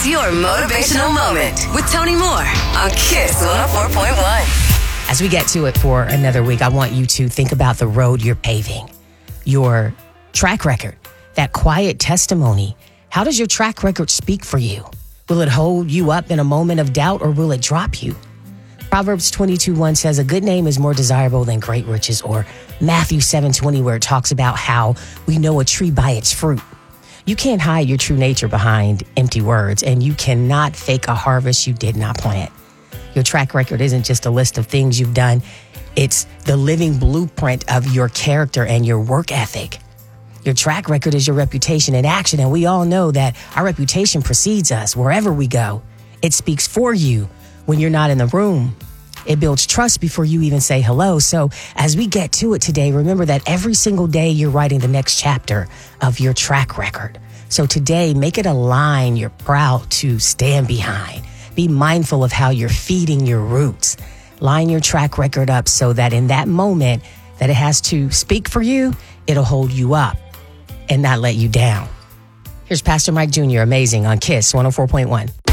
It's your motivational moment with Tony Moore on Kiss 104.1. As we get to it for another week, I want you to think about the road you're paving, your track record, that quiet testimony. How does your track record speak for you? Will it hold you up in a moment of doubt, or will it drop you? Proverbs 22:1 says, a good name is more desirable than great riches, or Matthew 7:20, where it talks about how we know a tree by its fruit. You can't hide your true nature behind empty words, and you cannot fake a harvest you did not plant. Your track record isn't just a list of things you've done. It's the living blueprint of your character and your work ethic. Your track record is your reputation in action, and we all know that our reputation precedes us wherever we go. It speaks for you when you're not in the room. It builds trust before you even say hello. So as we get to it today, remember that every single day you're writing the next chapter of your track record. So today, make it a line you're proud to stand behind. Be mindful of how you're feeding your roots. Line your track record up so that in that moment that it has to speak for you, it'll hold you up and not let you down. Here's Pastor Mike Jr., Amazing, on Kiss 104.1.